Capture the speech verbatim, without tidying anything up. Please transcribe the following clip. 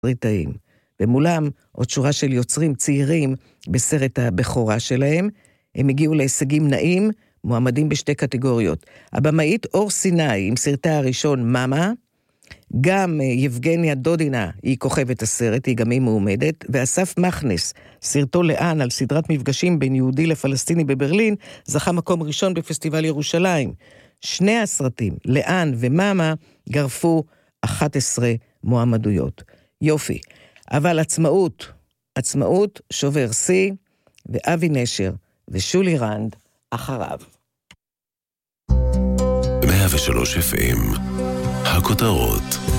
תסריטאים. ומולם עוד שורה של יוצרים צעירים בסרט הבכורה שלהם. הם הגיעו להישגים נעים, מועמדים בשתי קטגוריות. הבמאית אור סיני עם סרטה הראשון מאמה, גם יבגניה דודינה היא כוכבת הסרט, היא גם היא מועמדת, ואסף מכנס, סרטו לאן על סדרת מפגשים בין יהודי לפלסטיני בברלין, זכה מקום ראשון בפסטיבל ירושלים. שני הסרטים, לאן ומאמה, גרפו אחת עשרה מועמדויות. יופי. אבל עצמאות, עצמאות שובר סי, ואבי נשר ושולי רנד אחריו. מאה ושלוש אף אם, הכותרות.